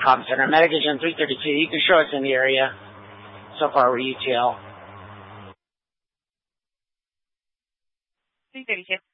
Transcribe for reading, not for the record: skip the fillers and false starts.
Comm Center. Medic Agent 332. You can show us in the area. So far, we're UTL. 332.